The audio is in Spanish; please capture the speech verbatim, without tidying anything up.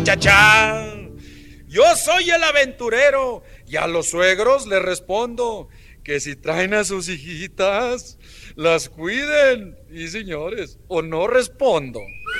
Chachá, yo soy el aventurero y a los suegros les respondo que si traen a sus hijitas, las cuiden. Y señores, o no respondo.